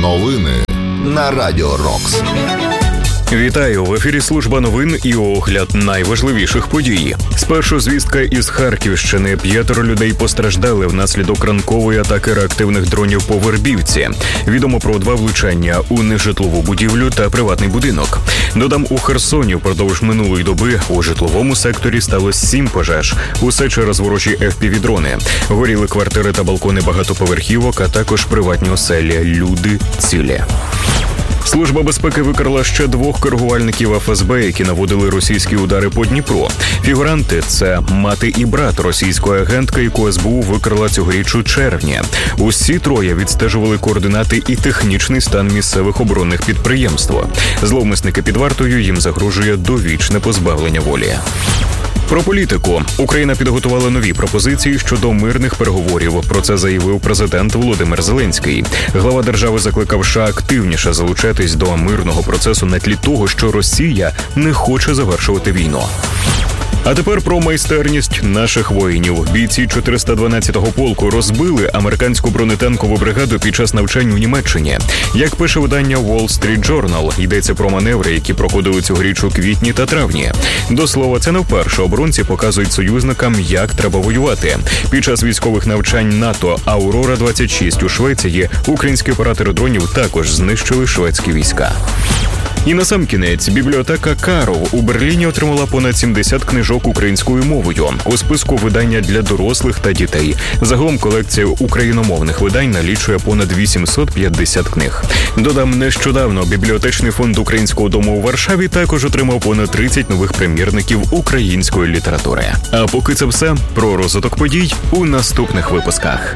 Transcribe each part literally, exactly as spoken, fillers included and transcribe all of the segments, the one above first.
Новини на Радіо Рокс. Вітаю! В ефірі служба новин і огляд найважливіших подій. Спершу звістка із Харківщини. П'ятеро людей постраждали внаслідок ранкової атаки реактивних дронів по Вербівці. Відомо про два влучання у нежитлову будівлю та приватний будинок. Додам, у Херсоні впродовж минулої доби у житловому секторі сталося сім пожеж. Усе через ворожі еф пі ві-дрони. Горіли квартири та балкони багатоповерхівок, а також приватні оселі. Люди цілі. Служба безпеки викрила ще двох коригувальників еф ес бе, які наводили російські удари по Дніпру. Фігуранти – це мати і брат російської агентки, яку ес бе у викрила цьогоріч у червні. Усі троє відстежували координати і технічний стан місцевих оборонних підприємств. Зловмисники під вартою, їм загрожує довічне позбавлення волі. Про політику. Україна підготувала нові пропозиції щодо мирних переговорів. Про це заявив президент Володимир Зеленський. Глава держави закликав США активніше залучатись до мирного процесу на тлі того, що Росія не хоче завершувати війну. А тепер про майстерність наших воїнів. Бійці чотириста дванадцятого полку розбили американську бронетанкову бригаду під час навчань у Німеччині. Як пише видання Wall Street Journal, йдеться про маневри, які проходили цьогоріч у квітні та травні. До слова, це не вперше оборонці показують союзникам, як треба воювати. Під час військових навчань НАТО «Аурора двадцять шість» у Швеції українські оператори дронів також знищили шведські війська. І насамкінець, бібліотека Каров у Берліні отримала понад сімдесят книжок українською мовою. У списку видання для дорослих та дітей. Загалом колекція україномовних видань налічує понад вісімсот п'ятдесят книг. Додам, нещодавно бібліотечний фонд Українського дому у Варшаві також отримав понад тридцять нових примірників української літератури. А поки це все, про розвиток подій у наступних випусках.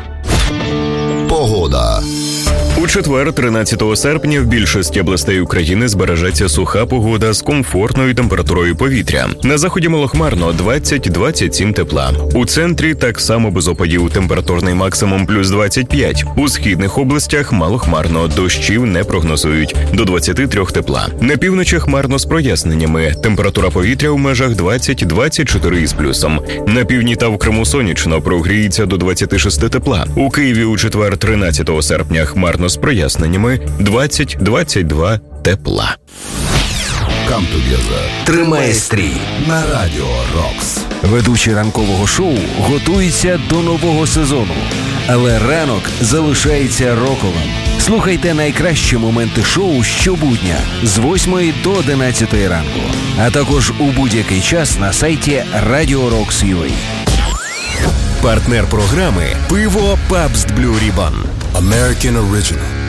Погода. У четвер, тринадцятого серпня, в більшості областей України збережеться суха погода з комфортною температурою повітря. На заході малохмарно двадцять - двадцять сім тепла. У центрі так само без опадів, температурний максимум плюс двадцять п'ять. У східних областях малохмарно, дощів не прогнозують, до двадцять три тепла. На півночі хмарно з проясненнями, температура повітря у межах двадцять - двадцять чотири із плюсом. На півдні та в Криму сонячно, прогріється до двадцять шість тепла. У Києві у четвер, тринадцятого серпня, хмарно з проясненнями, двадцять - двадцять два тепла. Come together. Тримає стрій На Радіо Рокс. Ведучий ранкового шоу готується до нового сезону, але ранок залишається роковим. Слухайте найкращі моменти шоу щобудня з восьмої до одинадцятої ранку, а також у будь-який час на сайті радіо рокс крапка ю а. Партнер програми «Пиво Пабст Блю Рібан». American Original.